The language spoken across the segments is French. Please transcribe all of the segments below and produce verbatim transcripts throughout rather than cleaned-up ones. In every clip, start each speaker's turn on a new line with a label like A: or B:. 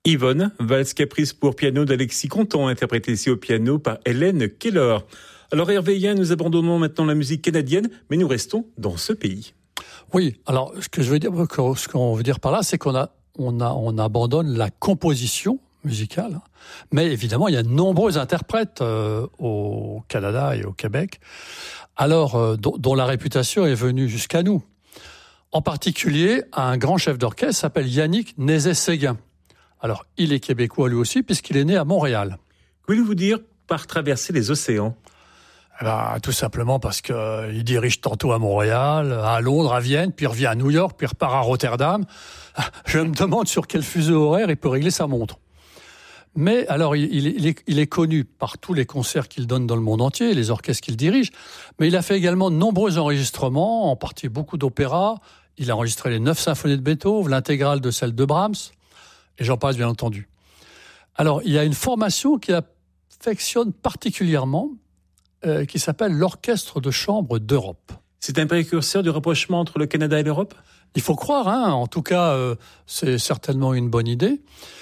A: Yvonne, valse caprice pour piano d'Alexis Contant, interprétée ici au piano par Hélène Keller. Alors Hervé Yen, nous abandonnons maintenant la musique canadienne, mais nous restons dans ce pays.
B: Oui, alors ce que je veux dire, ce qu'on veut dire par là, c'est qu'on a, on a, on abandonne la composition musicale, mais évidemment il y a de nombreux interprètes euh, au Canada et au Québec, alors euh, dont, dont la réputation est venue jusqu'à nous. En particulier, un grand chef d'orchestre s'appelle Yannick Nézet-Séguin. Alors, il est québécois lui aussi, puisqu'il est né à Montréal.
A: Que voulez-vous dire par traverser les océans ?
B: Eh ben, tout simplement parce qu'il euh, dirige tantôt à Montréal, à Londres, à Vienne, puis revient à New York, puis repart à Rotterdam. Je me demande sur quel fuseau horaire il peut régler sa montre. Mais alors, il, il, est, il est connu par tous les concerts qu'il donne dans le monde entier, les orchestres qu'il dirige, mais il a fait également de nombreux enregistrements, en partie beaucoup d'opéras. Il a enregistré les neuf symphonies de Beethoven, l'intégrale de celle de Brahms, et j'en passe bien entendu. Alors, il y a une formation qu'il affectionne particulièrement, euh, qui s'appelle l'Orchestre de chambre d'Europe.
A: C'est un précurseur du rapprochement entre le Canada et l'Europe ?
B: Il faut croire, hein. En tout cas, euh, c'est certainement une bonne idée,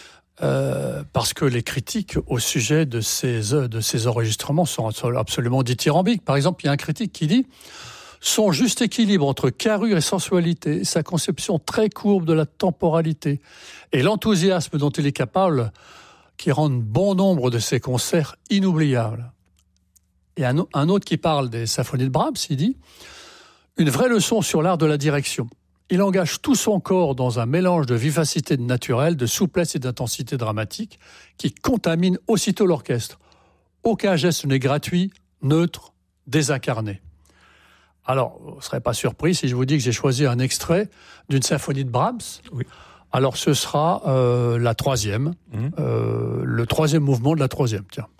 B: euh, parce que les critiques au sujet de ces, de ces enregistrements sont absolument dithyrambiques. Par exemple, il y a un critique qui dit « Son juste équilibre entre carrure et sensualité, sa conception très courbe de la temporalité et l'enthousiasme dont il est capable qui rendent bon nombre de ses concerts inoubliables. » Et un, un autre qui parle des symphonies de Brahms, il dit « Une vraie leçon sur l'art de la direction. Il engage tout son corps dans un mélange de vivacité naturelle, de souplesse et d'intensité dramatique qui contamine aussitôt l'orchestre. Aucun geste n'est gratuit, neutre, désincarné. » Alors, vous ne serez pas surpris si je vous dis que j'ai choisi un extrait d'une symphonie de Brahms.
A: Oui.
B: Alors, ce sera euh, la troisième, mmh. euh, le troisième mouvement de la troisième, tiens.